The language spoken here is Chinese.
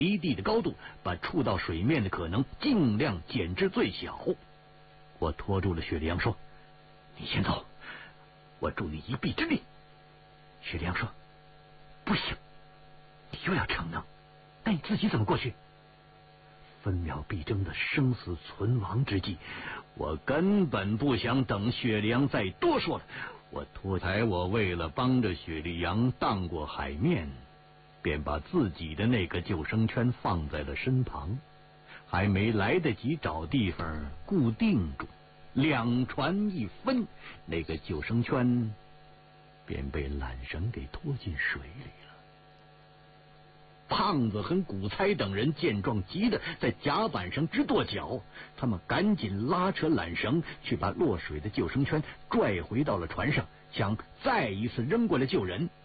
离地的高度，把触到水面的可能尽量减至最小。我拖住了雪莉杨说：“你先走，我助你一臂之力。”雪莉杨说：“不行，你又要逞能，那你自己怎么过去？”分秒必争的生死存亡之际，我根本不想等雪莉杨再多说了。我为了帮着雪莉杨荡过海面，便把自己的那个救生圈放在了身旁，还没来得及找地方固定住，两船一分，那个救生圈便被缆绳给拖进水里了。胖子和古猜等人见状，急得在甲板上直跺脚，他们赶紧拉扯缆绳，去把落水的救生圈拽回到了船上，想再一次扔过来救人。